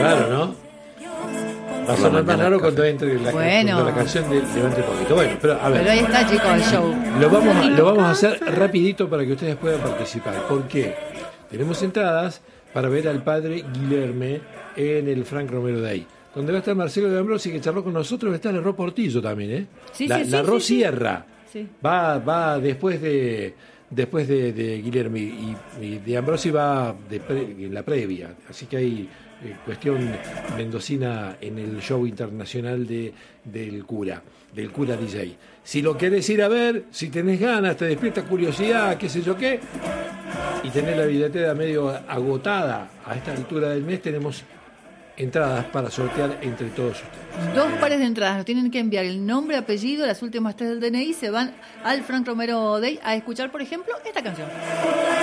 raro, ¿no? Va a sonar más raro cuando entre cuando la canción levante un poquito. Bueno, pero a ver. Pero ahí está, chicos, el show. Lo vamos a hacer rapidito para que ustedes puedan participar. ¿Por qué? Tenemos entradas para ver al padre Guilherme en el Frank Romero Day, donde va a estar Marcelo de Ambrosi, que charló con nosotros. Va a estar el Ro Portillo también, ¿eh? La Ro Sierra. Sí. Va después de Guilherme y de Ambrosi va en la previa. Así que hay cuestión mendocina en el show internacional del cura DJ. Si lo querés ir a ver, si tenés ganas, te despierta curiosidad, qué sé yo qué, y tenés la billetera medio agotada a esta altura del mes, tenemos entradas para sortear entre todos ustedes. 2 pares de entradas, nos tienen que enviar el nombre, apellido, las últimas 3 del DNI, se van al Frank Romero Day a escuchar, por ejemplo, esta canción.